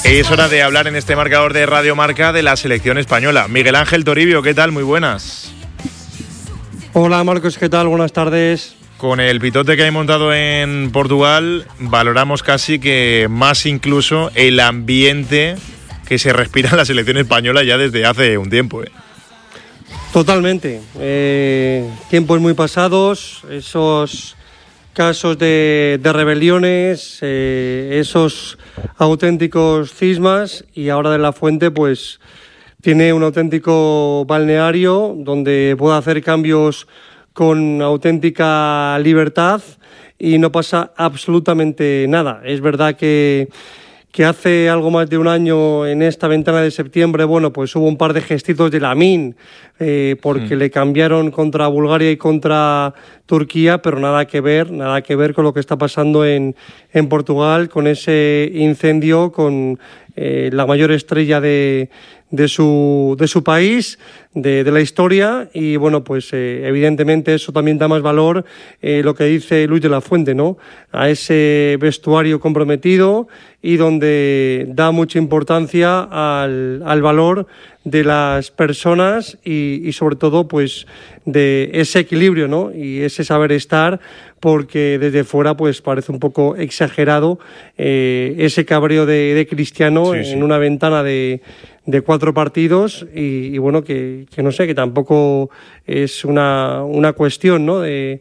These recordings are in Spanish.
Es hora de hablar en este marcador de Radio Marca de la selección española. Miguel Ángel Toribio, ¿qué tal? Muy buenas. Hola Marcos, ¿qué tal? Buenas tardes. Con el pitote que hay montado en Portugal, valoramos casi que más incluso el ambiente que se respira en la selección española ya desde hace un tiempo. Totalmente. Tiempos muy pasados, esos casos de rebeliones, esos auténticos cismas, y ahora De La Fuente pues tiene un auténtico balneario donde puede hacer cambios con auténtica libertad y no pasa absolutamente nada. Es verdad que hace algo más de un año, en esta ventana de septiembre, bueno, pues hubo un par de gestitos de Lamine, porque le cambiaron contra Bulgaria y contra Turquía, pero nada que ver con lo que está pasando en Portugal, con ese incendio, con la mayor estrella de su país, de la historia, y bueno, pues evidentemente eso también da más valor, lo que dice Luis de la Fuente, ¿no? A ese vestuario comprometido y donde da mucha importancia al valor de las personas y sobre todo pues de ese equilibrio, ¿no? Y ese saber estar, porque desde fuera pues parece un poco exagerado ese cabreo de Cristiano en una ventana de 4 partidos y bueno, que no sé, que tampoco es una cuestión, ¿no? de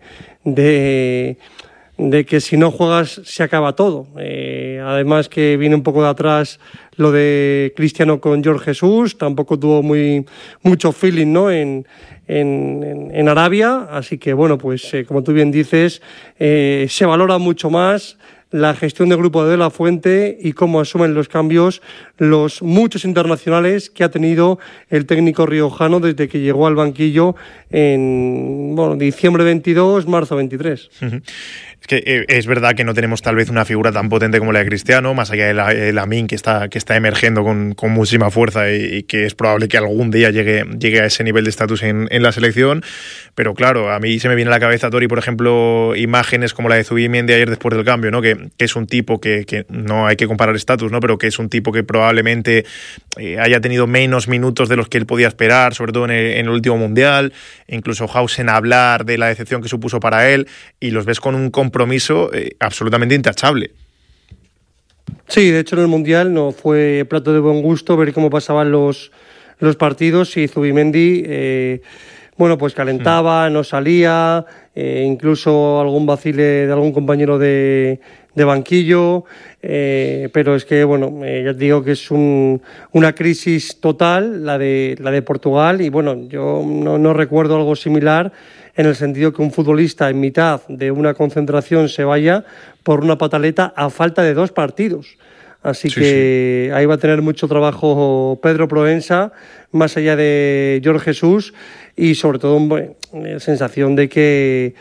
que si no juegas se acaba todo. Además que viene un poco de atrás lo de Cristiano con Jorge Jesús, tampoco tuvo mucho feeling, ¿no? en Arabia, así que bueno, pues como tú bien dices, se valora mucho más la gestión de grupo de La Fuente y cómo asumen los cambios los muchos internacionales que ha tenido el técnico riojano desde que llegó al banquillo en diciembre 22, marzo 23. Es que es verdad que no tenemos tal vez una figura tan potente como la de Cristiano, más allá de Lamine, que está emergiendo con muchísima fuerza y que es probable que algún día llegue a ese nivel de estatus en la selección. Pero claro, a mí se me viene a la cabeza, Tori, por ejemplo, imágenes como la de Zubimendi ayer después del cambio, ¿no? Que es un tipo que no hay que comparar estatus, ¿no? Pero que es un tipo que probablemente haya tenido menos minutos de los que él podía esperar, sobre todo en el último Mundial. Incluso Hausen hablar de la decepción que supuso para él, y los ves con un compromiso absolutamente intachable. Sí, de hecho en el Mundial no fue plato de buen gusto ver cómo pasaban los partidos, y Zubimendi pues calentaba, no salía, incluso algún vacile de algún compañero de banquillo, pero es que ya te digo que es una crisis total la de Portugal, y bueno, yo no recuerdo algo similar, en el sentido que un futbolista en mitad de una concentración se vaya por una pataleta a falta de 2 partidos. Así que ahí va a tener mucho trabajo Pedro Proença, más allá de Jorge Jesús, y sobre todo la sensación de que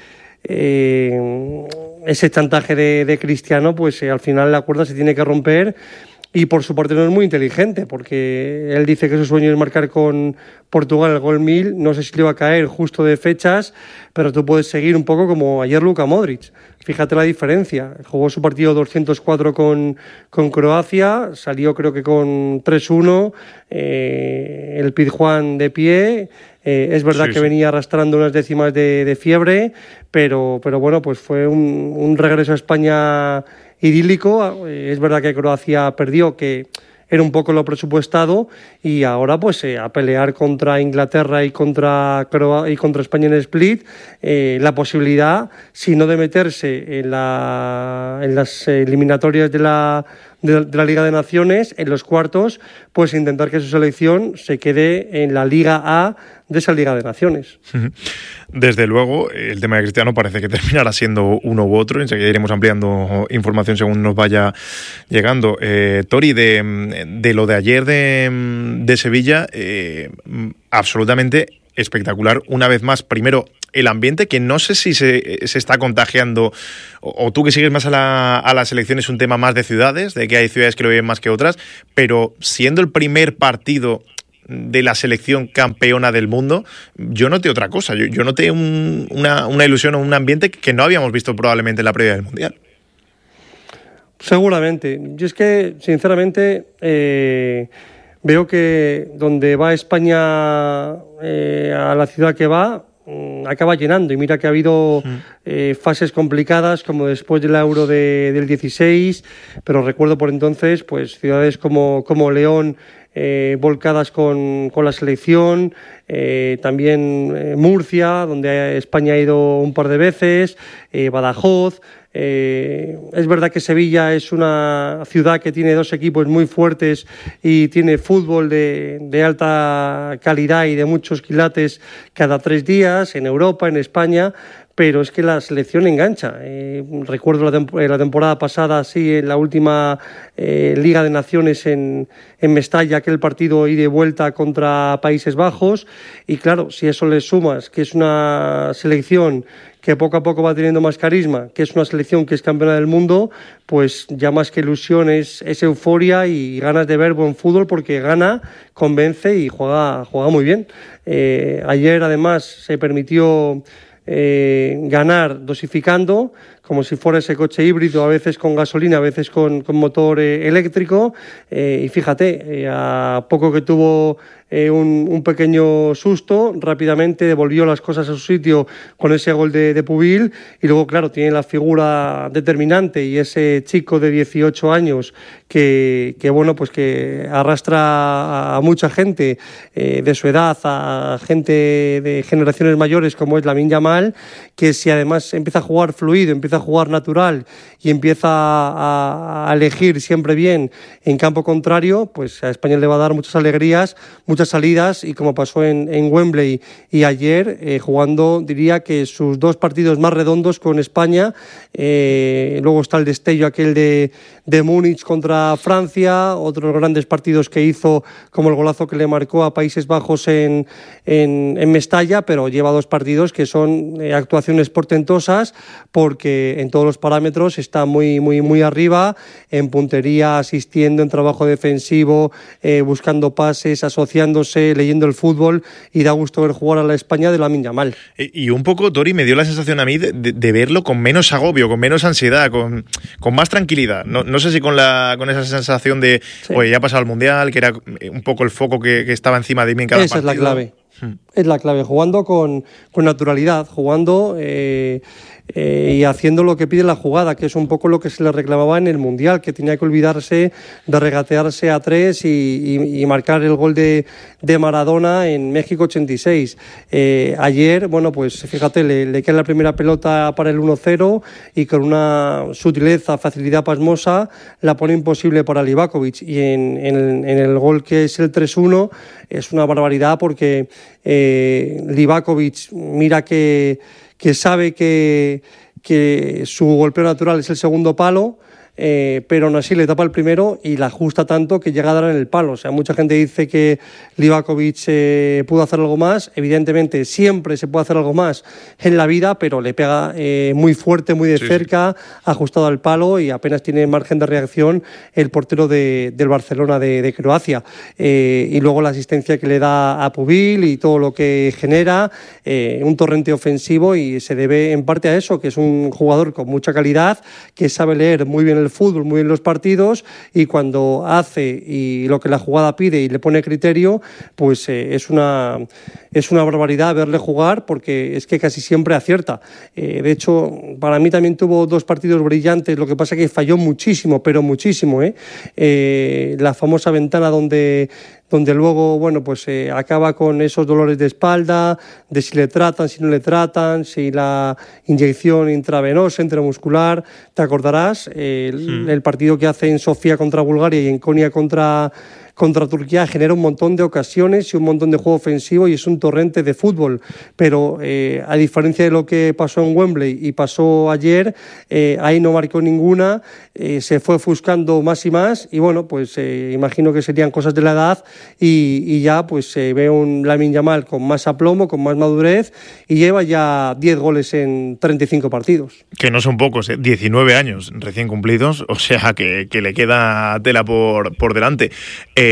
ese chantaje de Cristiano, pues al final la cuerda se tiene que romper. Y por su parte no es muy inteligente, porque él dice que su sueño es marcar con Portugal el gol 1000. No sé si le va a caer justo de fechas, pero tú puedes seguir un poco como ayer Luka Modric. Fíjate la diferencia. Jugó su partido 204 con Croacia, salió creo que con 3-1, el Pizjuán de pie. Es verdad que venía arrastrando unas décimas de fiebre, pero bueno, pues fue un regreso a España idílico. Es verdad que Croacia perdió, que era un poco lo presupuestado, y ahora pues a pelear contra Inglaterra y contra España en Split, la posibilidad, si no de meterse en las eliminatorias de la Liga de Naciones, en los cuartos, pues intentar que su selección se quede en la Liga A de esa Liga de Naciones. Desde luego, el tema de Cristiano parece que terminará siendo uno u otro. Enseguida iremos ampliando información según nos vaya llegando. Tori, de lo de ayer de Sevilla, absolutamente espectacular. Una vez más, primero, el ambiente, que no sé si se está contagiando, o tú que sigues más a la selección, es un tema más de ciudades, de que hay ciudades que lo viven más que otras, pero siendo el primer partido de la selección campeona del mundo, yo noté otra cosa. Yo noté una ilusión o un ambiente que no habíamos visto probablemente en la previa del Mundial. Seguramente. Yo es que, sinceramente, veo que donde va España, a la ciudad que va, acaba llenando. Y mira que ha habido fases complicadas, como después del Euro del 16, pero recuerdo por entonces pues ciudades como León, volcadas con la selección, también Murcia, donde España ha ido un par de veces, Badajoz. Es verdad que Sevilla es una ciudad que tiene dos equipos muy fuertes y tiene fútbol de alta calidad y de muchos quilates cada 3 días en Europa, en España, pero es que la selección engancha. Recuerdo la temporada pasada, sí, en la última Liga de Naciones en Mestalla, aquel partido ida y vuelta contra Países Bajos, y claro, si eso le sumas que es una selección que poco a poco va teniendo más carisma, que es una selección que es campeona del mundo, pues ya más que ilusión es euforia y ganas de ver buen fútbol, porque gana, convence y juega muy bien. Ayer además se permitió ganar dosificando, como si fuera ese coche híbrido, a veces con gasolina, a veces con motor eléctrico, y fíjate, a poco que tuvo un pequeño susto, rápidamente devolvió las cosas a su sitio con ese gol de Pubil, y luego claro, tiene la figura determinante y ese chico de 18 años que bueno, pues que arrastra a mucha gente de su edad, a gente de generaciones mayores, como es Lamine Yamal, que si además empieza a jugar fluido, empieza a jugar natural y empieza a elegir siempre bien en campo contrario, pues a España le va a dar muchas alegrías, muchas salidas, y como pasó en Wembley y ayer, jugando, diría que sus 2 partidos más redondos con España. Luego está el destello aquel de Múnich contra Francia, otros grandes partidos que hizo, como el golazo que le marcó a Países Bajos en Mestalla, pero lleva 2 partidos que son actuaciones portentosas, porque en todos los parámetros está muy arriba, en puntería, asistiendo, en trabajo defensivo, buscando pases, asociándose, leyendo el fútbol, y da gusto ver jugar a la España de Lamine Yamal. Y un poco, Tori, me dio la sensación a mí de verlo con menos agobio, con menos ansiedad, con más tranquilidad. No sé si con esa sensación de, sí, oye, ya ha pasado el Mundial, que era un poco el foco que estaba encima de mí en cada partido. Esa es la clave. Es la clave, jugando con naturalidad, jugando y haciendo lo que pide la jugada, que es un poco lo que se le reclamaba en el Mundial, que tenía que olvidarse de regatearse a 3 y marcar el gol de Maradona en México 86. Ayer, bueno, pues fíjate, le queda la primera pelota para el 1-0 y con una sutileza, facilidad pasmosa, la pone imposible para Livakovic, y en el gol que es el 3-1 es una barbaridad, porque Livakovic, mira que sabe que su golpeo natural es el segundo palo, pero aún así le tapa el primero y la ajusta tanto que llega a dar en el palo. O sea, mucha gente dice que Livakovic pudo hacer algo más. Evidentemente siempre se puede hacer algo más en la vida, pero le pega muy fuerte, muy de cerca, ajustado al palo, y apenas tiene margen de reacción el portero del Barcelona de Croacia. Y luego la asistencia que le da a Pubil y todo lo que genera, un torrente ofensivo, y se debe en parte a eso, que es un jugador con mucha calidad, que sabe leer muy bien el fútbol, muy bien los partidos, y cuando hace y lo que la jugada pide y le pone criterio, pues es una barbaridad verle jugar, porque es que casi siempre acierta. De hecho, para mí también tuvo 2 partidos brillantes, lo que pasa que falló muchísimo, pero muchísimo, la famosa ventana donde luego, bueno, pues acaba con esos dolores de espalda, de si le tratan, si no le tratan, si la inyección intravenosa, intramuscular. Te acordarás el partido que hace en Sofía contra Bulgaria y en Konya contra Turquía, genera un montón de ocasiones y un montón de juego ofensivo, y es un torrente de fútbol. Pero a diferencia de lo que pasó en Wembley y pasó ayer, ahí no marcó ninguna, se fue ofuscando más y más, y bueno, pues imagino que serían cosas de la edad, y ya pues se ve un Lamine Yamal con más aplomo, con más madurez, y lleva ya 10 goles en 35 partidos. Que no son pocos, 19 años recién cumplidos, o sea que le queda tela por delante.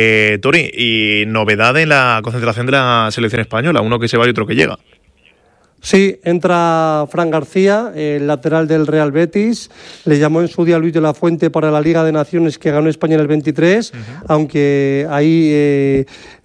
Tori, y novedad en la concentración de la selección española, uno que se va y otro que llega. Sí, entra Fran García, el lateral del Real Betis. Le llamó en su día Luis de la Fuente para la Liga de Naciones que ganó España en el 23, aunque ahí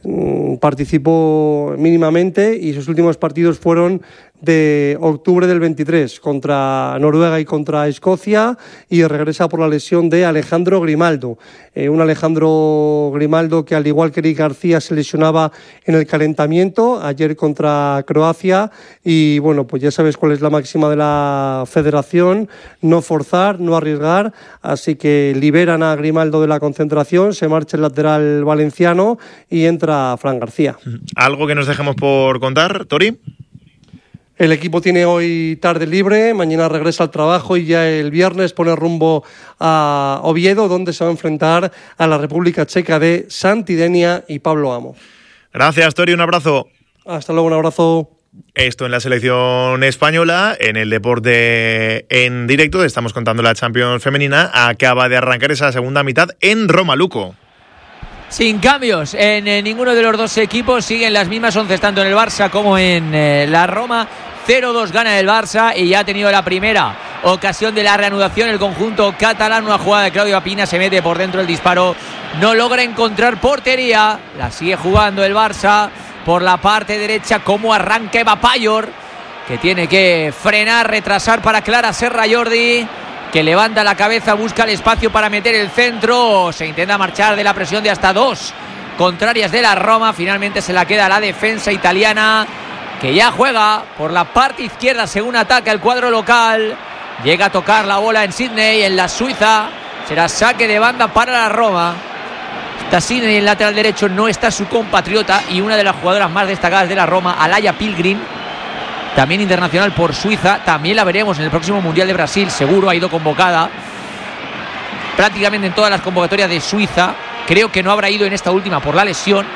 participó mínimamente, y sus últimos partidos fueron de octubre del 23 contra Noruega y contra Escocia, y regresa por la lesión de Alejandro Grimaldo. Un Alejandro Grimaldo que, al igual que Eric García, se lesionaba en el calentamiento ayer contra Croacia, y bueno, pues ya sabes cuál es la máxima de la federación: no forzar, no arriesgar. Así que liberan a Grimaldo de la concentración, se marcha el lateral valenciano y entra Fran García. ¿Algo que nos dejemos por contar, Tori? El equipo tiene hoy tarde libre, mañana regresa al trabajo y ya el viernes pone rumbo a Oviedo, donde se va a enfrentar a la República Checa de Santidenia y Pablo Amo. Gracias, Tori, un abrazo. Hasta luego, un abrazo. Esto en la selección española, en el deporte en directo. Estamos contando la Champions femenina. Acaba de arrancar esa segunda mitad en Roma, Luco. Sin cambios en ninguno de los dos equipos, siguen las mismas 11 tanto en el Barça como en la Roma. 0-2 gana el Barça y ya ha tenido la primera ocasión de la reanudación el conjunto catalán. Una jugada de Claudio Apina, se mete por dentro el disparo, no logra encontrar portería. La sigue jugando el Barça por la parte derecha. Como arranca Eva Payor, que tiene que frenar, retrasar para Clara Serra Jordi, que levanta la cabeza, busca el espacio para meter el centro. Se intenta marchar de la presión de hasta dos contrarias de la Roma. Finalmente se la queda la defensa italiana, que ya juega por la parte izquierda según ataca el cuadro local. Llega a tocar la bola en Sydney, en la Suiza. Será saque de banda para la Roma. Está Sydney en el lateral derecho, no está su compatriota y una de las jugadoras más destacadas de la Roma, Alaya Pilgrim, también internacional por Suiza. También la veremos en el próximo Mundial de Brasil, seguro. Ha ido convocada prácticamente en todas las convocatorias de Suiza. Creo que no habrá ido en esta última por la lesión,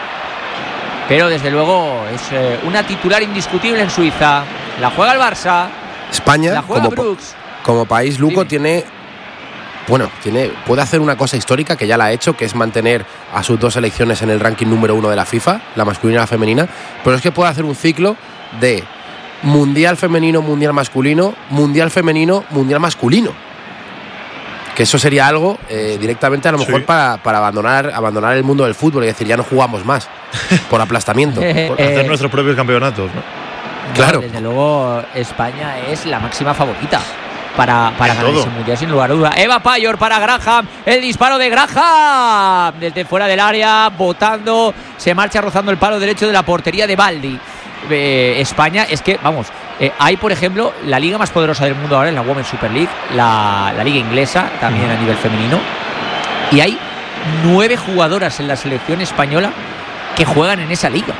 pero desde luego es una titular indiscutible en Suiza. La juega el Barça. España, como país, Luco, Dime. puede hacer una cosa histórica que ya la ha hecho, que es mantener a sus dos selecciones en el ranking número 1 de la FIFA, la masculina y la femenina, pero es que puede hacer un ciclo de mundial femenino, mundial masculino, mundial femenino, mundial masculino. Que eso sería algo directamente a lo mejor para abandonar el mundo del fútbol y decir, ya no jugamos más por aplastamiento. Por hacer nuestros propios campeonatos, ¿no? Claro. Desde luego España es la máxima favorita para ganar todo ese mundial, sin lugar a duda. Eva Payor para Graham, el disparo de Graham desde fuera del área, botando, se marcha rozando el palo derecho de la portería de Baldi. España, es que, vamos, hay, por ejemplo, la liga más poderosa del mundo ahora es la Women's Super League, la liga inglesa, también a nivel femenino, y hay 9 jugadoras en la selección española que juegan en esa liga,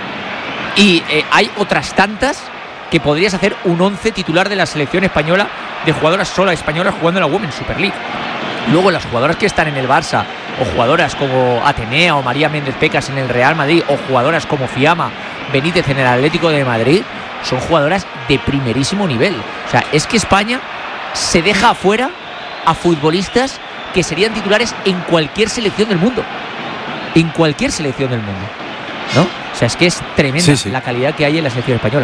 y hay otras tantas que podrías hacer un 11 titular de la selección española, de jugadoras solas españolas jugando en la Women's Super League. Luego las jugadoras que están en el Barça, o jugadoras como Atenea o María Méndez Pecas en el Real Madrid, o jugadoras como Fiamma Benítez en el Atlético de Madrid, son jugadoras de primerísimo nivel. O sea, es que España se deja afuera a futbolistas que serían titulares en cualquier selección del mundo. En cualquier selección del mundo, ¿no? O sea, es que es tremenda la calidad que hay en la selección española.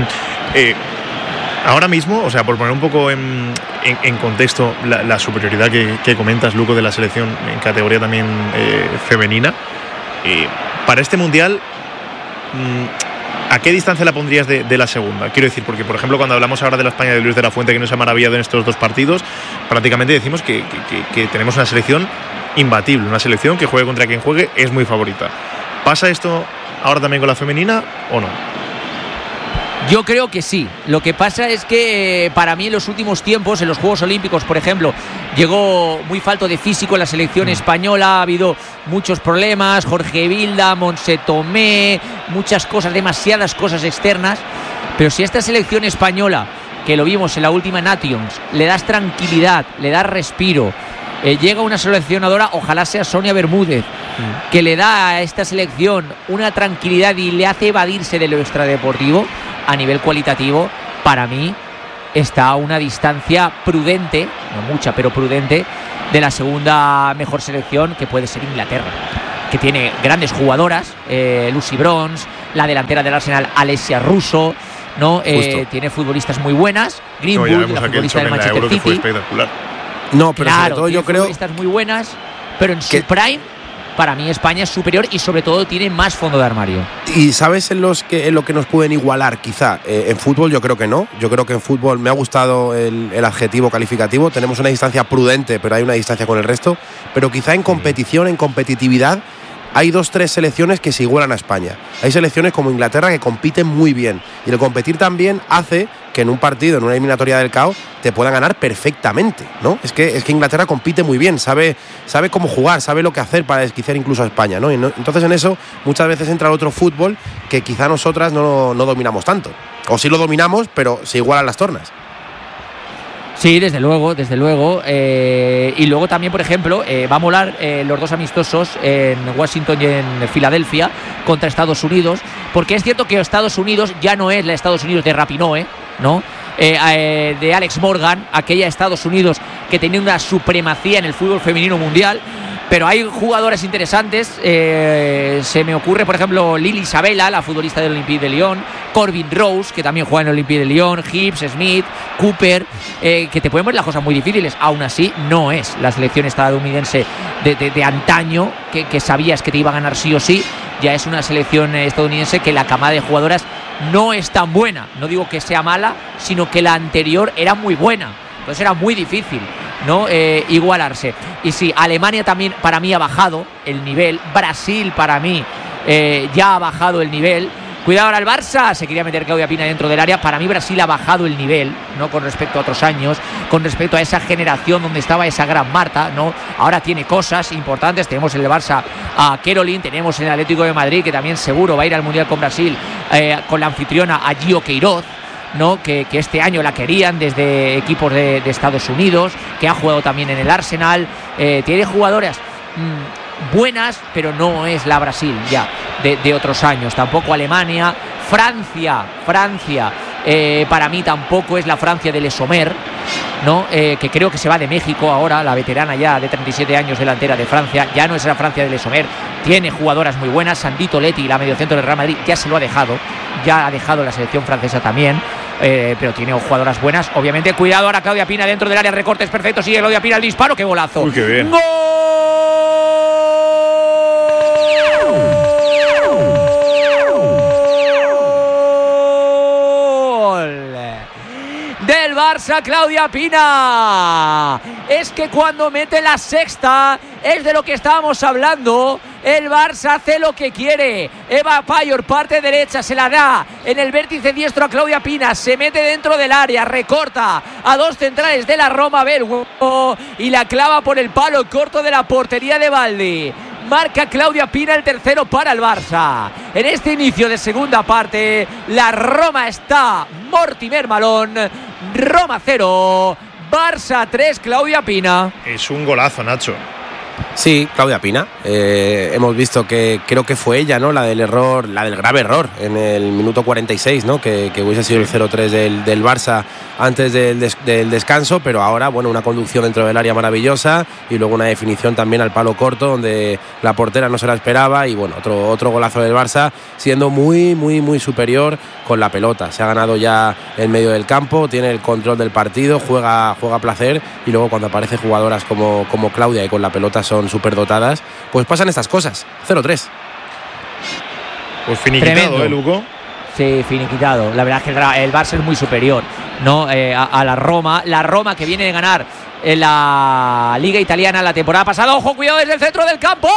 Ahora mismo, o sea, por poner un poco en contexto la superioridad que comentas, Luco, de la selección en categoría también femenina, para este Mundial, ¿a qué distancia la pondrías de la segunda? Quiero decir, porque por ejemplo cuando hablamos ahora de la España de Luis de la Fuente, que nos ha maravillado en estos dos partidos, prácticamente decimos que tenemos una selección imbatible, una selección que juegue contra quien juegue es muy favorita. ¿Pasa esto ahora también con la femenina o no? Yo creo que sí. Lo que pasa es que para mí en los últimos tiempos, en los Juegos Olímpicos, por ejemplo, llegó muy falto de físico en la selección española. Ha habido muchos problemas, Jorge Vilda, Montse Tomé, muchas cosas, demasiadas cosas externas. Pero si a esta selección española, que lo vimos en la última Nations, le das tranquilidad, le das respiro, llega una seleccionadora, ojalá sea Sonia Bermúdez, que le da a esta selección una tranquilidad y le hace evadirse de lo extradeportivo, a nivel cualitativo, para mí está a una distancia prudente, no mucha, pero prudente, de la segunda mejor selección, que puede ser Inglaterra, que tiene grandes jugadoras, Lucy Bronze, la delantera del Arsenal, Alessia Russo, ¿no? Tiene futbolistas muy buenas. Greenwood, la futbolista del Manchester City. Fue espectacular. No, pero claro, sobre todo yo creo futbolistas muy buenas, pero en su prime, para mí España es superior y sobre todo tiene más fondo de armario. ¿Y sabes en lo que nos pueden igualar quizá? En fútbol yo creo que no. Yo creo que en fútbol me ha gustado el adjetivo calificativo. Tenemos una distancia prudente, pero hay una distancia con el resto. Pero quizá en competición, en competitividad, hay 2-3 selecciones que se igualan a España. Hay selecciones como Inglaterra que compiten muy bien. Y el competir también hace que en un partido, en una eliminatoria del CAO, te puedan ganar perfectamente, ¿no? Es que Inglaterra compite muy bien, sabe cómo jugar, sabe lo que hacer para desquiciar incluso a España, ¿no? Entonces en eso muchas veces entra el otro fútbol que quizá nosotras no dominamos tanto. O sí lo dominamos, pero se igualan las tornas. Sí, desde luego. Y luego también, por ejemplo, va a molar los 2 amistosos en Washington y en Filadelfia contra Estados Unidos, porque es cierto que Estados Unidos ya no es la Estados Unidos de Rapinoe, ¿no? De Alex Morgan, aquella Estados Unidos que tenía una supremacía en el fútbol femenino mundial. Pero hay jugadoras interesantes, se me ocurre por ejemplo Lili Isabella, la futbolista del Olympique de Lyon, Corbin Rose, que también juega en el Olympique de Lyon, Hibbs, Smith, Cooper, que te pueden ver las cosas muy difíciles. Aún así no es la selección estadounidense de antaño, que sabías que te iba a ganar sí o sí. Ya es una selección estadounidense que la camada de jugadoras no es tan buena. No digo que sea mala, sino que la anterior era muy buena. Entonces era muy difícil, ¿no? Igualarse. Y sí, Alemania también para mí ha bajado el nivel. Brasil para mí ya ha bajado el nivel. Cuidado ahora el Barça, se quería meter Claudia Pina dentro del área. Para mí Brasil ha bajado el nivel, ¿no? Con respecto a otros años, con respecto a esa generación donde estaba esa gran Marta, ¿no? Ahora tiene cosas importantes. Tenemos en el Barça a Caroline, tenemos en el Atlético de Madrid, que también seguro va a ir al Mundial con Brasil, con la anfitriona a Gio Queiroz, ¿no? Que este año la querían desde equipos de Estados Unidos, que ha jugado también en el Arsenal. Tiene jugadoras buenas, pero no es la Brasil ya de otros años. Tampoco Alemania. Francia para mí tampoco es la Francia de Le Sommer, ¿no? Que creo que se va de México ahora, la veterana ya de 37 años delantera de Francia. Ya no es la Francia de Le Sommer. Tiene jugadoras muy buenas. Sandito Leti, la mediocentro del Real Madrid, ya se lo ha dejado. Ya ha dejado la selección francesa también. Pero tiene jugadoras buenas. Obviamente, cuidado ahora Claudia Pina dentro del área. Recortes perfectos. Sigue Claudia Pina el disparo. ¡Qué golazo! Uy, qué bien. ¡Gol! Del Barça, Claudia Pina. Es que cuando mete la sexta es de lo que estábamos hablando. El Barça hace lo que quiere. Eva Payor, parte derecha, se la da en el vértice diestro a Claudia Pina. Se mete dentro del área, recorta a 2 centrales de la Roma Belgo y la clava por el palo corto de la portería de Baldi. Marca Claudia Pina el tercero para el Barça. En este inicio de segunda parte, la Roma está Mortimer Malón. Roma 0, Barça 3, Claudia Pina. Es un golazo, Nacho. Sí, Claudia Pina. Hemos visto que creo que fue ella, ¿no? La del grave error en el minuto 46, ¿no? Que hubiese sido el 0-3 del Barça antes del descanso, pero ahora, bueno, una conducción dentro del área maravillosa y luego una definición también al palo corto donde la portera no se la esperaba y, bueno, otro golazo del Barça siendo muy, muy, muy superior con la pelota. Se ha ganado ya el medio del campo, tiene el control del partido, juega a placer y luego cuando aparecen jugadoras como Claudia y con la pelota son superdotadas, pues pasan estas cosas. 0-3. Pues finiquitado, Luco. Sí, finiquitado. La verdad es que el Barça es muy superior, ¿no? A la Roma. La Roma que viene de ganar en la Liga Italiana la temporada pasada. ¡Ojo, cuidado desde el centro del campo!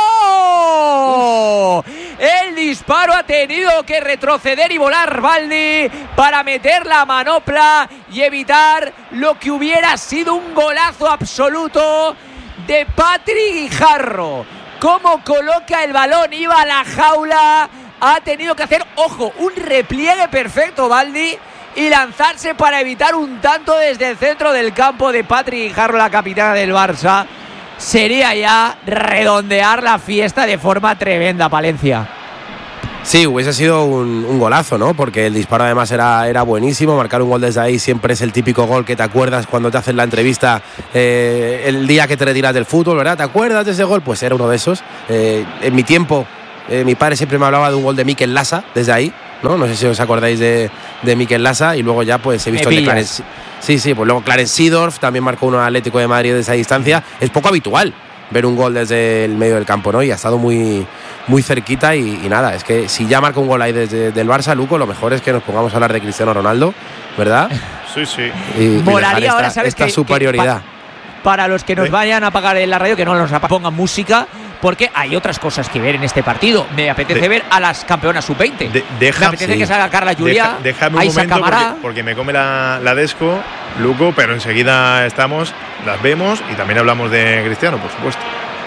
El disparo ha tenido que retroceder y volar Baldi para meter la manopla y evitar lo que hubiera sido un golazo absoluto de Patri Guijarro. Cómo coloca el balón, iba a la jaula. Ha tenido que hacer, ojo, un repliegue perfecto Baldi y lanzarse para evitar un tanto desde el centro del campo de Patri Guijarro, la capitana del Barça. Sería ya redondear la fiesta de forma tremenda, Palencia. Sí, hubiese sido un golazo, ¿no? Porque el disparo además era buenísimo. Marcar un gol desde ahí siempre es el típico gol que te acuerdas cuando te hacen la entrevista el día que te retiras del fútbol, ¿verdad? ¿Te acuerdas de ese gol? Pues era uno de esos. En mi tiempo, mi padre siempre me hablaba de un gol de Mikel Lasa desde ahí, ¿no? No sé si os acordáis de de Mikel Lasa, y luego ya pues he visto el de Clarence. Sí, pues luego Clarence Seedorf también marcó uno Atlético de Madrid de esa distancia. Es poco habitual ver un gol desde el medio del campo, ¿no? Y ha estado muy, muy cerquita y nada, es que si ya marca un gol ahí desde el Barça, Luco, lo mejor es que nos pongamos a hablar de Cristiano Ronaldo, ¿verdad? Sí. Y molaría ahora, ¿sabes? Esta superioridad. Para los que nos vayan a apagar en la radio, que no nos pongan música, porque hay otras cosas que ver en este partido. Me apetece ver a las campeonas sub-20. Me apetece que salga Carla Julia, déjame un momento porque me come la Desco, Luco, pero enseguida estamos, las vemos y también hablamos de Cristiano, por supuesto.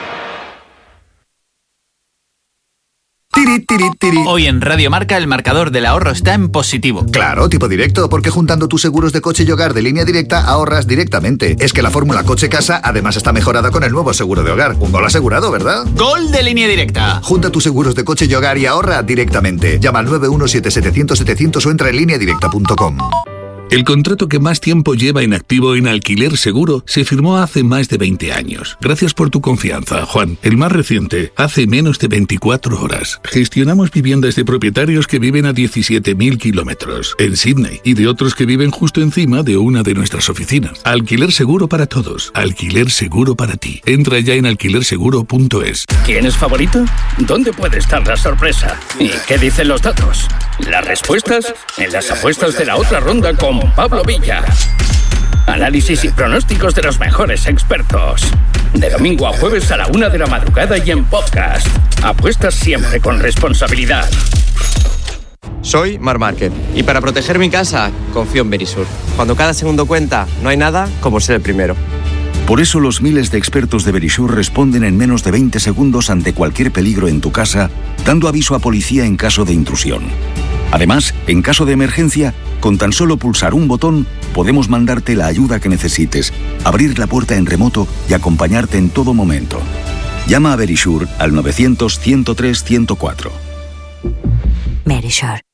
Hoy en Radio Marca el marcador del ahorro está en positivo. Claro, tipo directo, porque juntando tus seguros de coche y hogar de Línea Directa ahorras directamente. Es que la fórmula coche-casa además está mejorada con el nuevo seguro de hogar. Un gol asegurado, ¿verdad? ¡Gol de Línea Directa! Junta tus seguros de coche y hogar y ahorra directamente. Llama al 917-700-700 o entra en lineadirecta.com. El contrato que más tiempo lleva en activo en Alquiler Seguro se firmó hace más de 20 años. Gracias por tu confianza, Juan. El más reciente, hace menos de 24 horas. Gestionamos viviendas de propietarios que viven a 17.000 kilómetros en Sydney y de otros que viven justo encima de una de nuestras oficinas. Alquiler Seguro para todos. Alquiler Seguro para ti. Entra ya en alquilerseguro.es. ¿Quién es favorito? ¿Dónde puede estar la sorpresa? ¿Y qué dicen los datos? Las respuestas en las apuestas de la otra ronda con Pablo Villa. Análisis y pronósticos de los mejores expertos. De domingo a jueves a la 1 de la madrugada y en podcast. Apuestas siempre con responsabilidad. Soy Marc Márquez y para proteger mi casa confío en Verisur. Cuando cada segundo cuenta, no hay nada como ser el primero. Por eso los miles de expertos de Verisur responden en menos de 20 segundos ante cualquier peligro en tu casa, dando aviso a policía en caso de intrusión. Además, en caso de emergencia, con tan solo pulsar un botón, podemos mandarte la ayuda que necesites, abrir la puerta en remoto y acompañarte en todo momento. Llama a Verisur al 900-103-104. Verisur.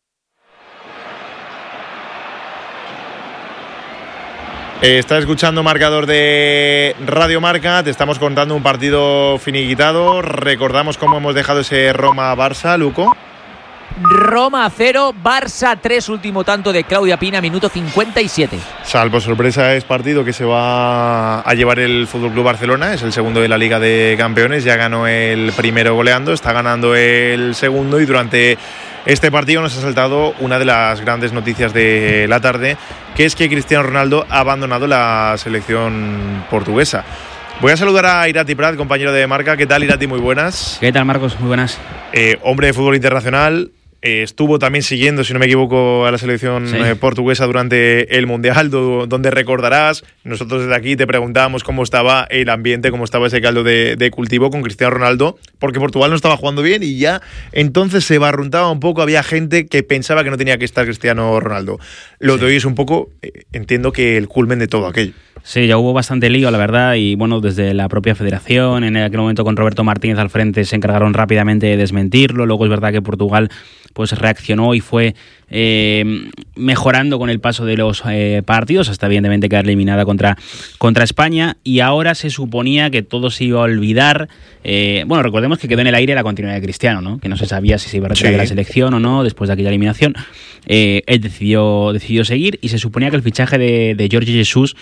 Estás escuchando marcador de Radio Marca, te estamos contando un partido finiquitado. Recordamos cómo hemos dejado ese Roma-Barça, Luco. Roma 0, Barça 3, último tanto de Claudia Pina, minuto 57. Salvo sorpresa, es partido que se va a llevar el FC Barcelona, es el segundo de la Liga de Campeones, ya ganó el primero goleando, está ganando el segundo y durante este partido nos ha saltado una de las grandes noticias de la tarde, que es que Cristiano Ronaldo ha abandonado la selección portuguesa. Voy a saludar a Irati Prat, compañero de Marca. ¿Qué tal, Irati? Muy buenas. ¿Qué tal, Marcos? Muy buenas. Hombre de fútbol internacional. Estuvo también siguiendo, si no me equivoco, a la selección portuguesa durante el Mundial, donde recordarás, nosotros desde aquí te preguntábamos cómo estaba el ambiente, cómo estaba ese caldo de cultivo con Cristiano Ronaldo, porque Portugal no estaba jugando bien y ya entonces se barruntaba un poco, había gente que pensaba que no tenía que estar Cristiano Ronaldo. Lo de hoy es un poco, entiendo que el culmen de todo aquello. Sí, ya hubo bastante lío, la verdad, y bueno, desde la propia federación, en aquel momento con Roberto Martínez al frente, se encargaron rápidamente de desmentirlo. Luego es verdad que Portugal pues reaccionó y fue mejorando con el paso de los partidos, hasta evidentemente quedar eliminada contra España, y ahora se suponía que todo se iba a olvidar. Bueno, recordemos que quedó en el aire la continuidad de Cristiano, ¿no? Que no se sabía si se iba a retirar de la selección o no después de aquella eliminación. Él decidió seguir, y se suponía que el fichaje de Jorge Jesús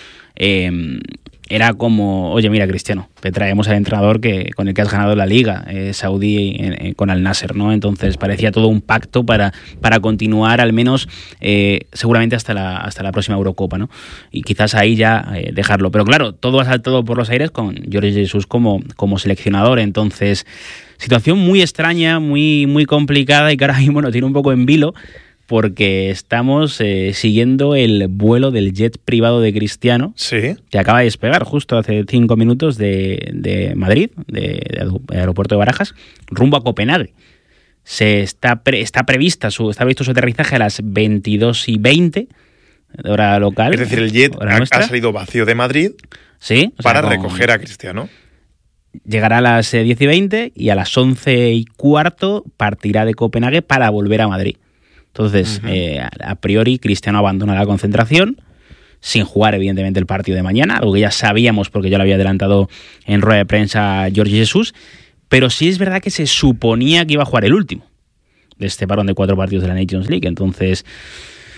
era como, oye, mira, Cristiano, te traemos al entrenador con el que has ganado la Liga saudí con Al Nasser, ¿no? Entonces parecía todo un pacto para continuar al menos seguramente hasta la próxima Eurocopa, ¿no? Y quizás ahí ya dejarlo. Pero claro, todo ha saltado por los aires con Jorge Jesús como seleccionador. Entonces, situación muy extraña, muy, muy complicada, y que ahora mismo nos tiene un poco en vilo, porque estamos siguiendo el vuelo del jet privado de Cristiano, que acaba de despegar justo hace 5 minutos de Madrid, de aeropuerto de Barajas, rumbo a Copenhague. Está previsto su aterrizaje a las 22:20, hora local. Es decir, el jet ha salido vacío de Madrid para recoger a Cristiano. Llegará a las 10:20 y a las 11:15 partirá de Copenhague para volver a Madrid. Entonces, a priori, Cristiano abandona la concentración, sin jugar, evidentemente, el partido de mañana, algo que ya sabíamos porque ya lo había adelantado en rueda de prensa Jorge Jesús, pero sí es verdad que se suponía que iba a jugar el último de este parón de 4 partidos de la Nations League. Entonces,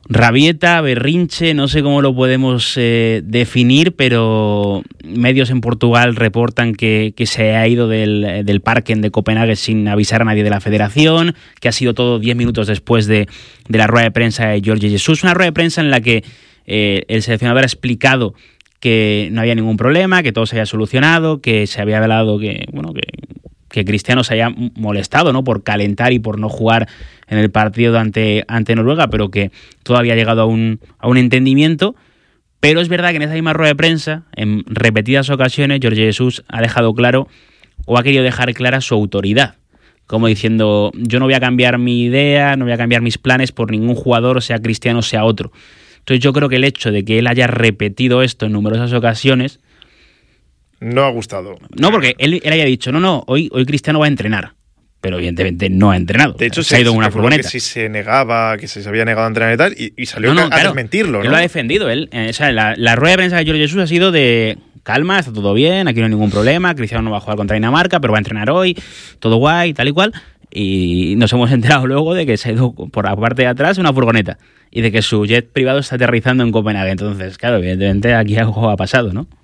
rabieta, berrinche, no sé cómo lo podemos definir, pero medios en Portugal reportan que se ha ido del Parken de Copenhague sin avisar a nadie de la federación, que ha sido todo 10 minutos después de la rueda de prensa de Jorge Jesus, una rueda de prensa en la que el seleccionador ha explicado que no había ningún problema, que todo se había solucionado, que se había hablado que Cristiano se haya molestado, ¿no?, por calentar y por no jugar en el partido ante Noruega, pero que todo había llegado a un entendimiento. Pero es verdad que en esa misma rueda de prensa, en repetidas ocasiones, Jorge Jesus ha dejado claro, o ha querido dejar clara su autoridad, como diciendo: yo no voy a cambiar mi idea, no voy a cambiar mis planes por ningún jugador, sea Cristiano o sea otro. Entonces yo creo que el hecho de que él haya repetido esto en numerosas ocasiones no ha gustado. No, porque él haya dicho, hoy Cristiano va a entrenar, pero evidentemente no ha entrenado. De hecho, se ha ido en una furgoneta. Que si se negaba, que se había negado a entrenar y tal, y salió a desmentirlo, ¿no? Él lo ha defendido. La rueda de prensa de Jorge Jesus ha sido de: calma, está todo bien, aquí no hay ningún problema, Cristiano no va a jugar contra Dinamarca, pero va a entrenar hoy, todo guay, tal y cual. Y nos hemos enterado luego de que se ha ido por la parte de atrás una furgoneta y de que su jet privado está aterrizando en Copenhague. Entonces, claro, evidentemente aquí algo ha pasado, ¿no?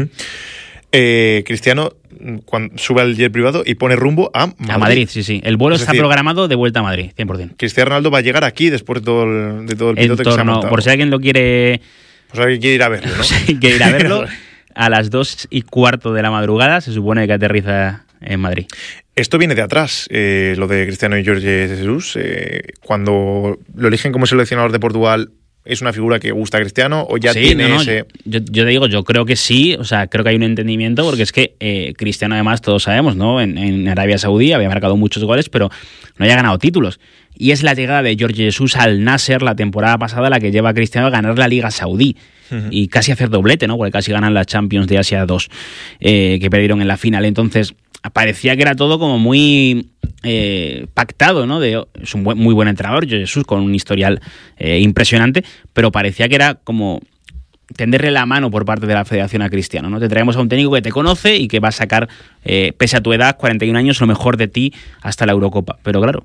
Cristiano sube al jet privado y pone rumbo a Madrid. A Madrid, sí. El vuelo está programado de vuelta a Madrid, 100%. Cristiano Ronaldo va a llegar aquí después de todo el piloto que se ha montado. Por si alguien lo quiere... Por si alguien quiere ir a verlo, ¿no? Quiere ir a verlo. A las 2:15 de la madrugada se supone que aterriza en Madrid. Esto viene de atrás, lo de Cristiano y Jorge Jesus. Cuando lo eligen como seleccionador de Portugal, ¿es una figura que gusta a Cristiano o ya tiene ese...? Yo te digo, yo creo que sí, o sea, creo que hay un entendimiento, porque es que Cristiano, además, todos sabemos, ¿no? En Arabia Saudí había marcado muchos goles, pero no había ganado títulos. Y es la llegada de Jorge Jesus al Nasser la temporada pasada la que lleva a Cristiano a ganar la Liga Saudí. Y casi hacer doblete, ¿no? Porque casi ganan la Champions de Asia 2, que perdieron en la final. Entonces, parecía que era todo como muy pactado, ¿no? Es un muy buen entrenador, Jesús, con un historial impresionante, pero parecía que era como tenderle la mano por parte de la federación a Cristiano, ¿no? Te traemos a un técnico que te conoce y que va a sacar, pese a tu edad, 41 años, lo mejor de ti hasta la Eurocopa. Pero claro...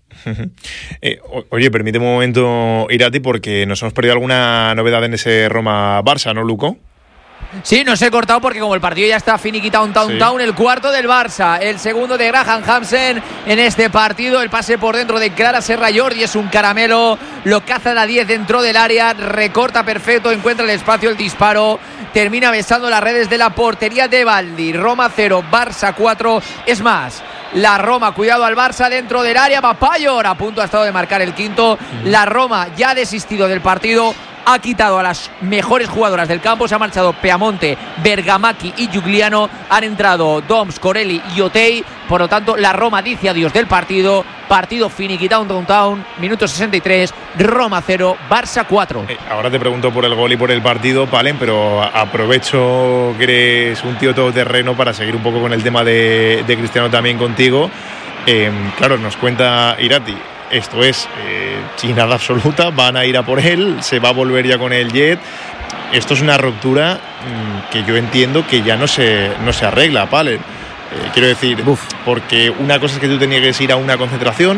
Oye, permíteme un momento, Irati, porque nos hemos perdido alguna novedad en ese Roma-Barça, ¿no, Luco? Sí, nos he cortado porque como el partido ya está finiquitado, el cuarto del Barça, el segundo de Graham Hansen en este partido, el pase por dentro de Clara Serra Jordi, es un caramelo, lo caza a la 10 dentro del área, recorta perfecto, encuentra el espacio, el disparo, termina besando las redes de la portería de Baldi. Roma 0, Barça 4, es más... La Roma, cuidado al Barça dentro del área, Papayor a punto ha estado de marcar el quinto. La Roma ya ha desistido del partido, ha quitado a las mejores jugadoras del campo, se ha marchado Peamonte, Bergamacchi y Giugliano, han entrado Doms, Corelli y Otey, por lo tanto la Roma dice adiós del partido finiquitado downtown, minuto 63, Roma 0, Barça 4. Ahora te pregunto por el gol y por el partido, Palen, pero aprovecho que eres un tío todoterreno para seguir un poco con el tema de Cristiano también contigo. Claro, nos cuenta Irati, esto es chinada absoluta, van a ir a por él, se va a volver ya con el jet. Esto es una ruptura que yo entiendo que ya no se arregla, Palen. Quiero decir, porque una cosa es que tú tenías que ir a una concentración,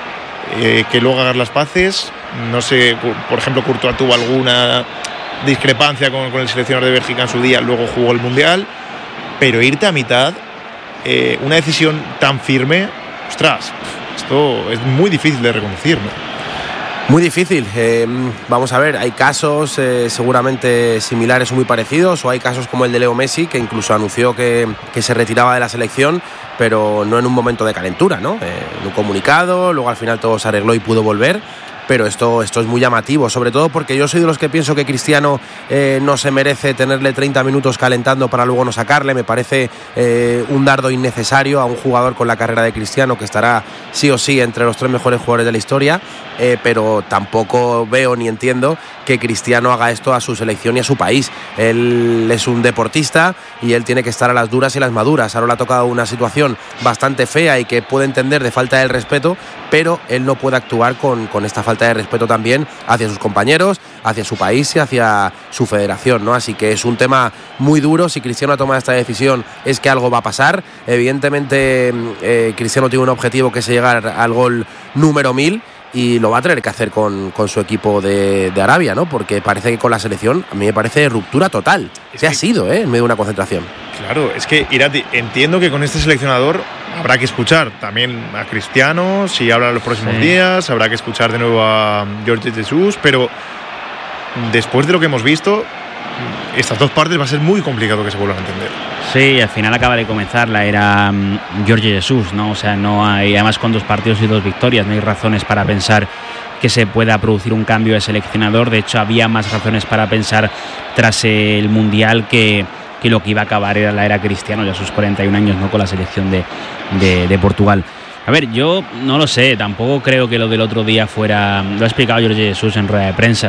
que luego hagas las paces. No sé, por ejemplo, Courtois tuvo alguna discrepancia con el seleccionador de Bélgica en su día, luego jugó el Mundial, pero irte a mitad, una decisión tan firme, ostras, esto es muy difícil de reconducir, ¿no? Muy difícil. Vamos a ver, hay casos seguramente similares o muy parecidos, o hay casos como el de Leo Messi, que incluso anunció que se retiraba de la selección, pero no en un momento de calentura, ¿no? En un comunicado, luego al final todo se arregló y pudo volver. Pero esto es muy llamativo, sobre todo porque yo soy de los que pienso que Cristiano no se merece tenerle 30 minutos calentando para luego no sacarle. Me parece un dardo innecesario a un jugador con la carrera de Cristiano, que estará sí o sí entre los 3 mejores jugadores de la historia, pero tampoco veo ni entiendo que Cristiano haga esto a su selección y a su país. Él es un deportista y él tiene que estar a las duras y las maduras. Ahora le ha tocado una situación bastante fea y que puede entender de falta de respeto, pero él no puede actuar con esta falta de respeto también hacia sus compañeros, hacia su país y hacia su federación, ¿no? Así que es un tema muy duro. Si Cristiano ha tomado esta decisión es que algo va a pasar. Evidentemente Cristiano tiene un objetivo, que es llegar al gol número 1000, y lo va a tener que hacer con su equipo de Arabia, ¿no? Porque parece que con la selección, a mí me parece ruptura total. Se ha sido, en medio de una concentración. Claro, es que Irati, entiendo que con este seleccionador habrá que escuchar también a Cristiano, si habla en los próximos días, habrá que escuchar de nuevo a Jorge Jesus, pero después de lo que hemos visto, estas dos partes va a ser muy complicado que se vuelvan a entender. Sí, al final acaba de comenzar la era Jorge Jesus, ¿no? O sea, no hay, además con 2 partidos y 2 victorias, no hay razones para pensar que se pueda producir un cambio de seleccionador. De hecho, había más razones para pensar tras el Mundial que lo que iba a acabar era la era Cristiano, ya a sus 41 años, ¿no? Con la selección de Portugal. A ver, yo no lo sé, tampoco creo que lo del otro día fuera... Lo ha explicado Jorge Jesus en rueda de prensa.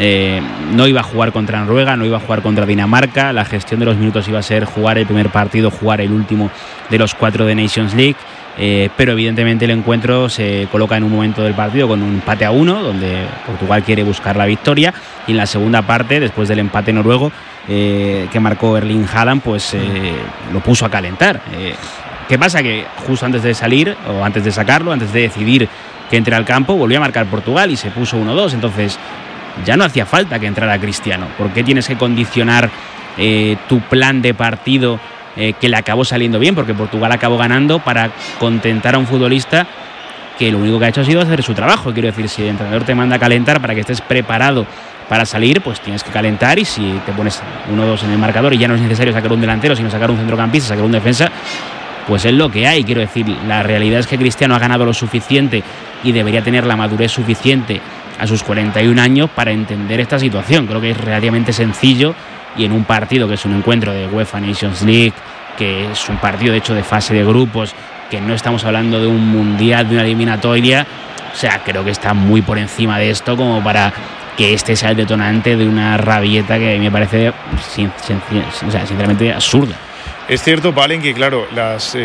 No iba a jugar contra Noruega, no iba a jugar contra Dinamarca. La gestión de los minutos iba a ser jugar el primer partido, jugar el último de los 4 de Nations League. Pero evidentemente el encuentro se coloca en un momento del partido con un empate a 1, donde Portugal quiere buscar la victoria. Y en la segunda parte, después del empate noruego que marcó Erling Haaland, pues lo puso a calentar. ¿Qué pasa? Que justo antes de salir, o antes de sacarlo, antes de decidir que entre al campo, volvió a marcar Portugal y se puso 1-2. Entonces ya no hacía falta que entrara Cristiano. ¿Por qué tienes que condicionar tu plan de partido que le acabó saliendo bien? Porque Portugal acabó ganando, para contentar a un futbolista que lo único que ha hecho ha sido hacer su trabajo. Quiero decir, si el entrenador te manda a calentar para que estés preparado para salir, pues tienes que calentar, y si te pones 1-2 en el marcador y ya no es necesario sacar un delantero, sino sacar un centrocampista, sacar un defensa, pues es lo que hay. Quiero decir, la realidad es que Cristiano ha ganado lo suficiente y debería tener la madurez suficiente a sus 41 años para entender esta situación. Creo que es relativamente sencillo, y en un partido que es un encuentro de UEFA Nations League, que es un partido de hecho de fase de grupos, que no estamos hablando de un mundial, de una eliminatoria, o sea, creo que está muy por encima de esto como para que este sea el detonante de una rabieta que me parece sinceramente absurda. Es cierto, Valen, que claro, las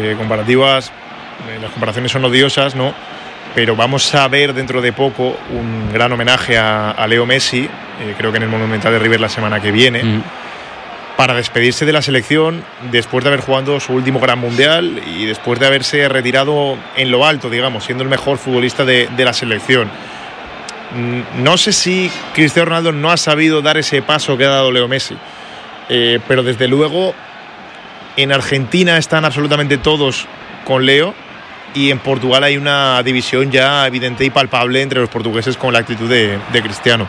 comparaciones son odiosas, ¿no? Pero vamos a ver dentro de poco un gran homenaje a Leo Messi, creo que en el Monumental de River la semana que viene, para despedirse de la selección después de haber jugado su último gran mundial y después de haberse retirado en lo alto, digamos, siendo el mejor futbolista de la selección. No sé si Cristiano Ronaldo no ha sabido dar ese paso que ha dado Leo Messi, pero desde luego en Argentina están absolutamente todos con Leo, y en Portugal hay una división ya evidente y palpable entre los portugueses con la actitud de Cristiano.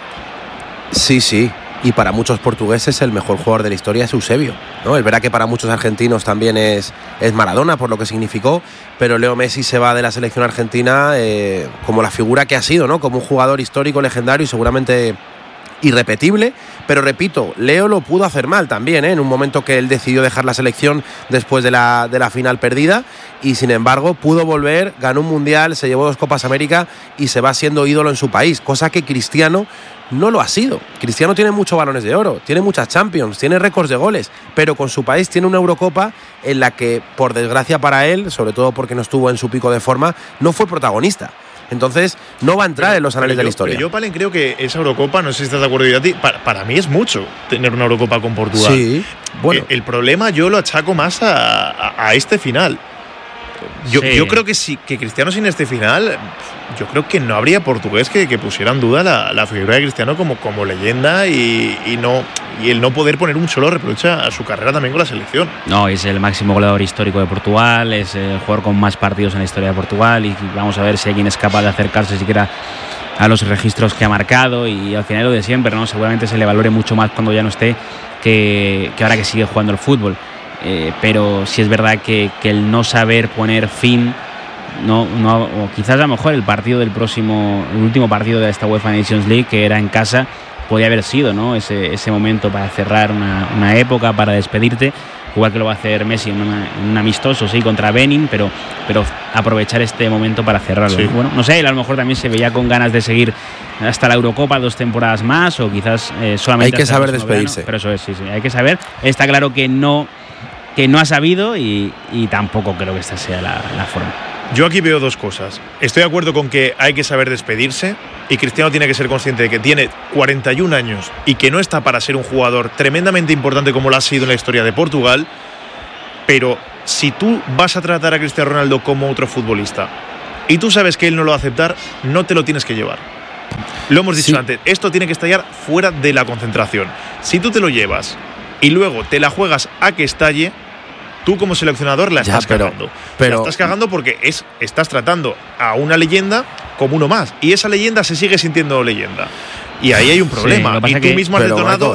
Sí, y para muchos portugueses el mejor jugador de la historia es Eusebio, ¿no? Es verdad que para muchos argentinos también es Maradona, por lo que significó, pero Leo Messi se va de la selección argentina como la figura que ha sido, ¿no? Como un jugador histórico, legendario y seguramente irrepetible. Pero repito, Leo lo pudo hacer mal también, en un momento que él decidió dejar la selección después de la final perdida, y sin embargo pudo volver, ganó un mundial, se llevó 2 Copas América y se va siendo ídolo en su país, cosa que Cristiano no lo ha sido. Cristiano tiene muchos balones de oro, tiene muchas Champions, tiene récords de goles, pero con su país tiene una Eurocopa en la que, por desgracia para él, sobre todo porque no estuvo en su pico de forma, no fue protagonista. Entonces no va a entrar en los anales de la historia. Pero yo, Palen, creo que esa Eurocopa, no sé si estás de acuerdo yo a ti, para mí es mucho tener una Eurocopa con Portugal. Sí, bueno. El problema yo lo achaco más a este final. Yo creo que que Cristiano sin este final, yo creo que no habría portugués que pusiera en duda la figura de Cristiano como leyenda, y el no poder poner un solo reproche a su carrera también con la selección. No, es el máximo goleador histórico de Portugal, es el jugador con más partidos en la historia de Portugal, y vamos a ver si alguien es capaz de acercarse siquiera a los registros que ha marcado, y al final lo de siempre, ¿no? Seguramente se le valore mucho más cuando ya no esté que ahora que sigue jugando al fútbol. Pero sí es verdad que el no saber poner fin, o quizás a lo mejor el último partido de esta UEFA Nations League, que era en casa, podía haber sido, ¿no? ese momento para cerrar una época, para despedirte, igual que lo va a hacer Messi en un amistoso, sí, contra Benin, pero aprovechar este momento para cerrarlo. Sí. Bueno, no sé, él a lo mejor también se veía con ganas de seguir hasta la Eurocopa 2 temporadas más, o quizás solamente... Hay que saber despedirse. Verano, pero eso es, sí, hay que saber. Está claro que no ha sabido, y tampoco creo que esta sea la forma. Yo aquí veo 2 cosas. Estoy de acuerdo con que hay que saber despedirse, y Cristiano tiene que ser consciente de que tiene 41 años y que no está para ser un jugador tremendamente importante como lo ha sido en la historia de Portugal. Pero si tú vas a tratar a Cristiano Ronaldo como otro futbolista, y tú sabes que él no lo va a aceptar, no te lo tienes que llevar. Lo hemos dicho antes, esto tiene que estallar fuera de la concentración. Si tú te lo llevas y luego te la juegas a que estalle, tú como seleccionador la estás cagando. La estás cagando porque estás tratando a una leyenda como uno más, y esa leyenda se sigue sintiendo leyenda. Y ahí hay un problema. Y tú mismo has detonado,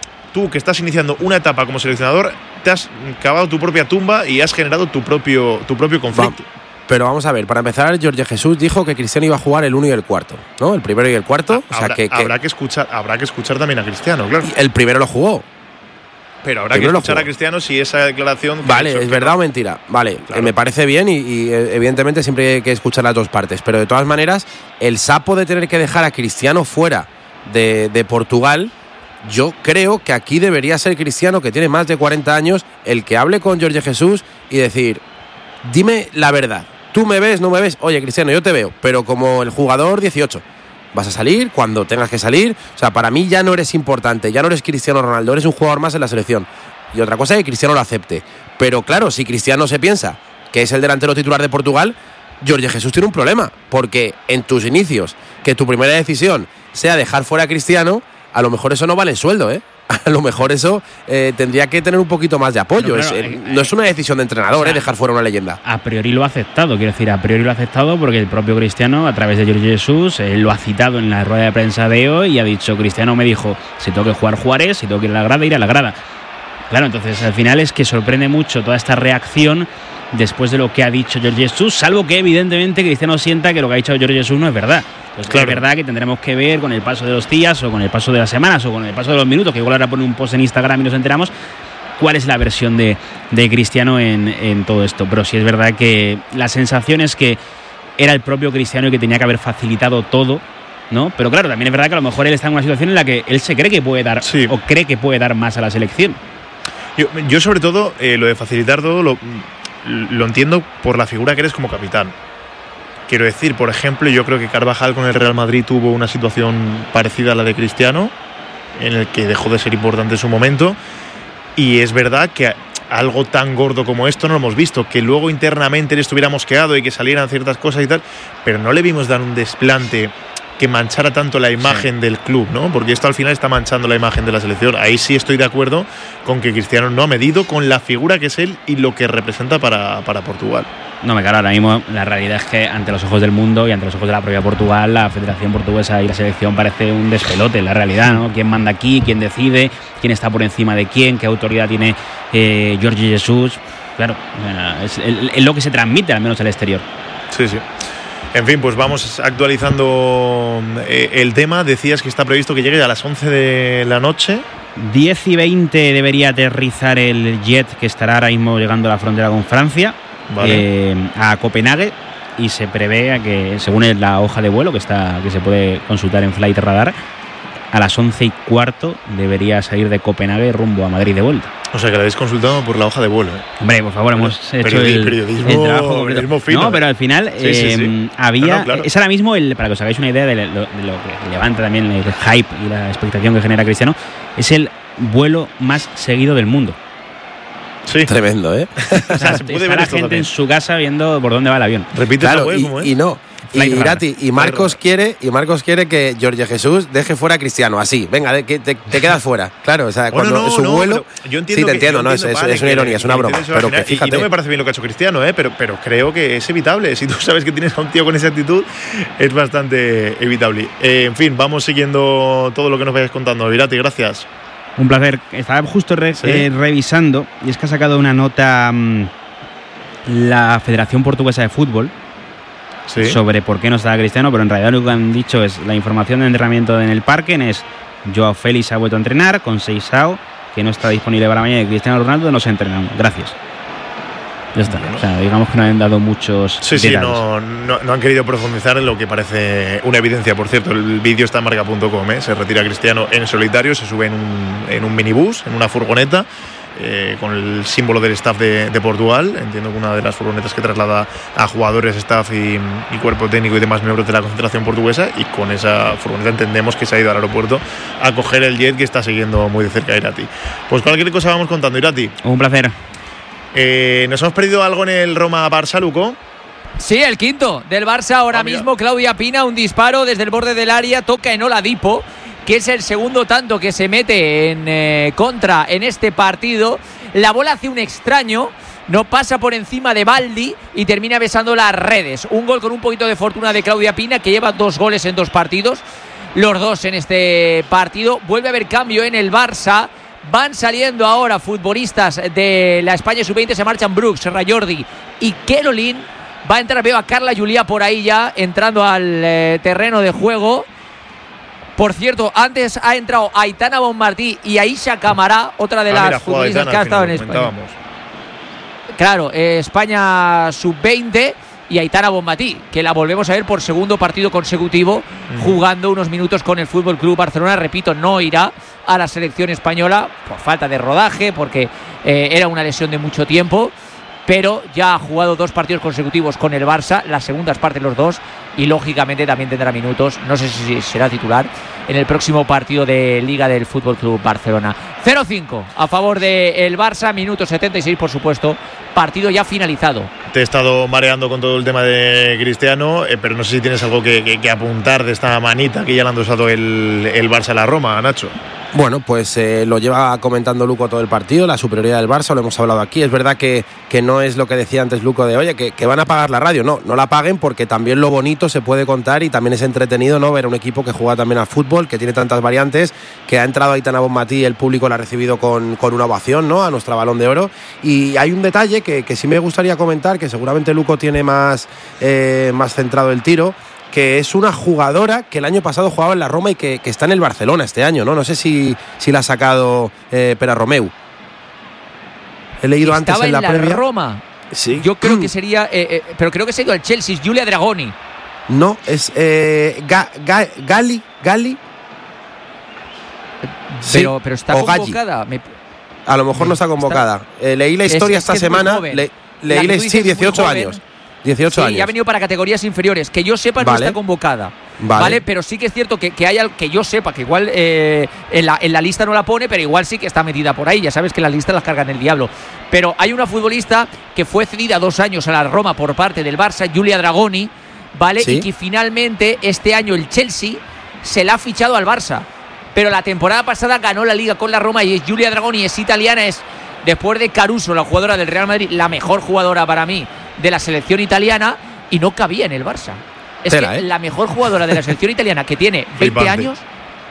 tú que estás iniciando una etapa como seleccionador, te has cavado tu propia tumba y has generado tu propio conflicto. Pero vamos a ver, para empezar, Jorge Jesús dijo que Cristiano iba a jugar el 1 y el cuarto, ¿no? El primero y el cuarto. Habrá que escuchar también a Cristiano, claro. Y el primero lo jugó. Pero habrá que escuchar a Cristiano si esa declaración... Vale, ¿es verdad o mentira? Vale, claro. Me parece bien y evidentemente siempre hay que escuchar las dos partes. Pero de todas maneras, el sapo de tener que dejar a Cristiano fuera de Portugal, yo creo que aquí debería ser Cristiano, que tiene más de 40 años, el que hable con Jorge Jesús y decir, dime la verdad. ¿Tú me ves, no me ves? Oye, Cristiano, yo te veo, pero como el jugador 18. Vas a salir cuando tengas que salir. O sea, para mí ya no eres importante, ya no eres Cristiano Ronaldo, eres un jugador más en la selección. Y otra cosa es que Cristiano lo acepte. Pero claro, si Cristiano se piensa que es el delantero titular de Portugal, Jorge Jesús tiene un problema. Porque en tus inicios, que tu primera decisión sea dejar fuera a Cristiano, a lo mejor eso no vale el sueldo, ¿eh? A lo mejor eso tendría que tener un poquito más de apoyo. Pero claro, no es una decisión de entrenador, o sea, dejar fuera una leyenda. A priori lo ha aceptado, quiero decir, a priori lo ha aceptado porque el propio Cristiano, a través de Jorge Jesús, lo ha citado en la rueda de prensa de hoy y ha dicho, Cristiano me dijo, si tengo que jugar, jugaré, si tengo que ir a la grada, iré a la grada. Claro, entonces al final es que sorprende mucho toda esta reacción después de lo que ha dicho Jorge Jesús, salvo que evidentemente Cristiano sienta que lo que ha dicho Jorge Jesús no es verdad. Pues claro. Es verdad que tendremos que ver con el paso de los días o con el paso de las semanas o con el paso de los minutos, que igual ahora pone un post en Instagram y nos enteramos cuál es la versión de Cristiano en todo esto. Pero sí es verdad que la sensación es que era el propio Cristiano el que tenía que haber facilitado todo, ¿no? Pero claro, también es verdad que a lo mejor él está en una situación en la que él se cree que puede dar o cree que puede dar más a la selección. Yo sobre todo, lo de facilitar todo lo entiendo por la figura que eres como capitán. Quiero decir, por ejemplo, yo creo que Carvajal con el Real Madrid tuvo una situación parecida a la de Cristiano, en el que dejó de ser importante en su momento, y es verdad que algo tan gordo como esto no lo hemos visto, que luego internamente le estuviera mosqueado y que salieran ciertas cosas y tal, pero no le vimos dar un desplante que manchara tanto la imagen del club, ¿no? Porque esto al final está manchando la imagen de la selección. Ahí sí estoy de acuerdo con que Cristiano no ha medido con la figura que es él y lo que representa para Portugal. No, me claro, ahora mismo la realidad es que ante los ojos del mundo y ante los ojos de la propia Portugal, la Federación Portuguesa y la selección parece un despelote, la realidad, ¿no? ¿Quién manda aquí? ¿Quién decide? ¿Quién está por encima de quién? ¿Qué autoridad tiene Jorge Jesús? Claro, es lo que se transmite, al menos al exterior. Sí, sí. En fin, pues vamos actualizando el tema. Decías que está previsto que llegue a las 11 de la noche. 10:20 debería aterrizar el jet que estará ahora mismo llegando a la frontera con Francia, vale, a Copenhague, y se prevé que, según la hoja de vuelo que se puede consultar en Flight Radar, a las 11:15 debería salir de Copenhague rumbo a Madrid de vuelta. O sea, que lo habéis consultado por la hoja de vuelo, ¿eh? Hombre, por favor, hemos hecho el trabajo completo. Fino, no, pero al final había... Claro. Es ahora mismo, para que os hagáis una idea de lo que levanta también el hype y la expectación que genera Cristiano, es el vuelo más seguido del mundo. Sí. Tremendo, ¿eh? O sea, está la gente en su casa viendo por dónde va el avión. Repite la web, ¿cómo es? Y no... Y Marcos quiere que Jorge Jesús deje fuera a Cristiano, así, venga, que te quedas fuera. Claro, o sea, cuando su vuelo... Yo entiendo, sí, te entiendo, no, es una ironía, es una broma. Pero que fíjate. Y no me parece bien lo que ha hecho Cristiano, pero creo que es evitable. Si tú sabes que tienes a un tío con esa actitud, es bastante evitable. En fin, vamos siguiendo todo lo que nos vayas contando. Virati, gracias. Un placer. Estaba justo revisando, y es que ha sacado una nota la Federación Portuguesa de Fútbol, sí, sobre por qué no estaba Cristiano, pero en realidad lo que han dicho es la información de entrenamiento en el parque es Joao Félix ha vuelto a entrenar con Seixao, que no está disponible para mañana, y Cristiano Ronaldo no se entrena. Gracias. Ya está. Bueno, o sea, digamos que no han dado muchos detalles. Sí, no han querido profundizar en lo que parece una evidencia. Por cierto, el vídeo está en marca.com, se retira Cristiano en solitario, se sube en un minibús, en una furgoneta, con el símbolo del staff de Portugal. Entiendo que una de las furgonetas que traslada a jugadores, staff y cuerpo técnico y demás miembros de la concentración portuguesa, y con esa furgoneta entendemos que se ha ido al aeropuerto a coger el jet que está siguiendo muy de cerca a Irati. Pues cualquier cosa vamos contando, Irati. Un placer. ¿Nos hemos perdido algo en el Roma-Barça, Luco? Sí, el quinto del Barça ahora mismo. Claudia Pina, un disparo desde el borde del área, toca en Oladipo, que es el segundo tanto que se mete en contra en este partido. La bola hace un extraño, no pasa por encima de Baldi y termina besando las redes. Un gol con un poquito de fortuna de Claudia Pina, que lleva 2 goles en 2 partidos, los 2 en este partido. Vuelve a haber cambio en el Barça. Van saliendo ahora futbolistas de la España Sub-20, se marchan Brooks, Rayjordi y Kerolin. Va a entrar, veo a Carla Juliá por ahí ya, entrando al terreno de juego. Por cierto, antes ha entrado Aitana Bonmatí y Aisha Camará, otra de las futbolistas que ha estado en España. Claro, España Sub-20 y Aitana Bonmatí, que la volvemos a ver por segundo partido consecutivo, jugando unos minutos con el Fútbol Club Barcelona. Repito, no irá a la selección española por falta de rodaje, porque era una lesión de mucho tiempo, pero ya ha jugado 2 partidos consecutivos con el Barça, las segundas partes los 2, y lógicamente también tendrá minutos, no sé si será titular, en el próximo partido de Liga del Fútbol Club Barcelona. 0-5 a favor del Barça, minuto 76 por supuesto, partido ya finalizado. Te he estado mareando con todo el tema de Cristiano, pero no sé si tienes algo que apuntar de esta manita que ya le han dosado el Barça a la Roma, Nacho. Bueno, pues lo lleva comentando Luco todo el partido, la superioridad del Barça, lo hemos hablado aquí. Es verdad que no es lo que decía antes Luco de, oye, que van a apagar la radio. No la apaguen, porque también lo bonito se puede contar y también es entretenido, ¿no? Ver un equipo que juega también al fútbol, que tiene tantas variantes, que ha entrado Aitana Bonmatí, el público la ha recibido con una ovación, ¿no? A nuestra Balón de Oro. Y hay un detalle que sí me gustaría comentar, que seguramente Luco tiene más centrado el tiro, que es una jugadora que el año pasado jugaba en la Roma y que está en el Barcelona este año, ¿no? No sé si la ha sacado Pera Romeu. He leído antes en la previa. Roma. Sí. Yo creo que sería, pero creo que se ha ido al Chelsea, Giulia Dragoni. No, es Gali. Sí, pero está convocada. A lo mejor no está convocada. Leí la historia esta semana. Leí 18 años. 18 años. Y ha venido para categorías inferiores. Que yo sepa, no está convocada. Vale. Pero sí que es cierto que hay algo que yo sepa, que igual en la lista no la pone, pero igual sí que está metida por ahí. Ya sabes que las listas las cargan el diablo. Pero hay una futbolista que fue cedida 2 años a la Roma por parte del Barça, Giulia Dragoni, ¿vale? ¿Sí? Y que finalmente este año el Chelsea se la ha fichado al Barça. Pero la temporada pasada ganó la Liga con la Roma y es Giulia Dragoni, es italiana, es, después de Caruso, la jugadora del Real Madrid, la mejor jugadora para mí de la selección italiana, y no cabía en el Barça. Es la mejor jugadora de la selección italiana, que tiene 20 años,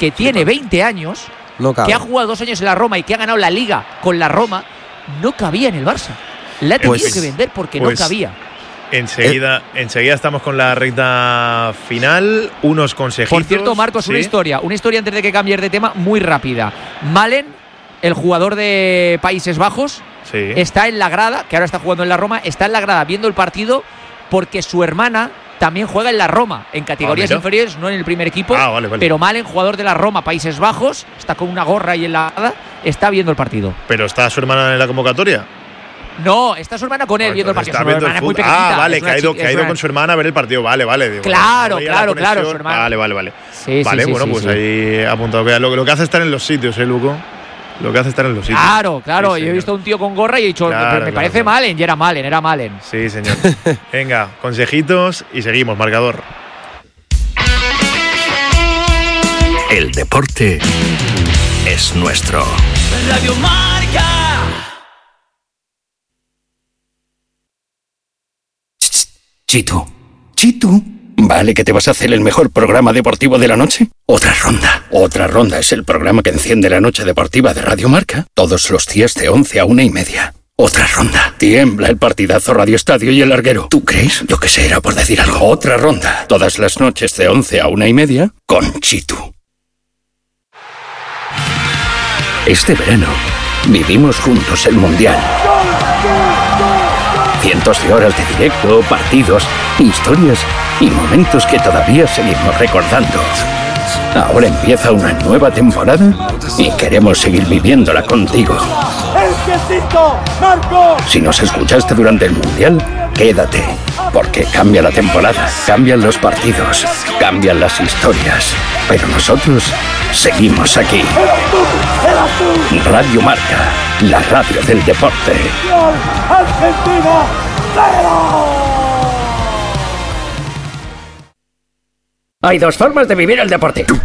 no que ha jugado 2 años en la Roma y que ha ganado la Liga con la Roma, no cabía en el Barça. La ha tenido que vender porque no cabía. Enseguida estamos con la recta final, unos consejitos. Por cierto, Marcos, ¿sí? una historia antes de que cambies de tema, muy rápida. Malen, el jugador de Países Bajos, sí, está en la grada, que ahora está jugando en la Roma, está en la grada viendo el partido porque su hermana también juega en la Roma, en categorías inferiores, no en el primer equipo. Vale. Pero Malen, jugador de la Roma, Países Bajos, está con una gorra ahí en la grada, está viendo el partido. ¿Pero está su hermana en la convocatoria? No, está su hermana con él viendo el partido. Su hermana es muy pequeñita. Vale, que ha ido con su hermana a ver el partido. Vale. Digo, claro, su hermana. Vale. Sí, bueno, pues sí. Ahí apuntado. Lo que hace estar en los sitios, Luco. Lo que hace estar en los sitios. Claro. Sí, yo he visto a un tío con gorra y he dicho, me parece Malen, y era Malen. Sí, señor. Venga, consejitos y seguimos, marcador. El deporte es nuestro. Radio Marca. Chitu. ¿Vale que te vas a hacer el mejor programa deportivo de la noche? Otra ronda es el programa que enciende la noche deportiva de Radio Marca. Todos los días de 11 a 1:30. Otra ronda. Tiembla el partidazo Radio Estadio y el larguero. ¿Tú crees? Yo qué sé, era por decir algo. Otra ronda. Todas las noches de 11 a 1:30 con Chitu. Este verano vivimos juntos el Mundial. Cientos de horas de directo, partidos, historias y momentos que todavía seguimos recordando. Ahora empieza una nueva temporada y queremos seguir viviéndola contigo. Si nos escuchaste durante el Mundial, quédate, porque cambia la temporada, cambian los partidos, cambian las historias, pero nosotros seguimos aquí. Radio Marca, la radio del deporte. Argentina, ¡cero! Hay dos formas de vivir el deporte.